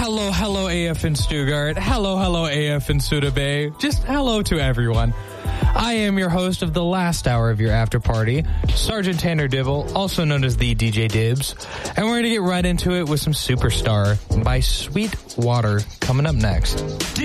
Hello, AF in Stuttgart. Hello, AF in Suda Bay. Just hello to everyone. I am your host of the last hour of your after party, Sergeant Tanner Dibble, also known as the DJ Dibs. And we're going to get right into it with some Superstar by Sweet Water coming up next.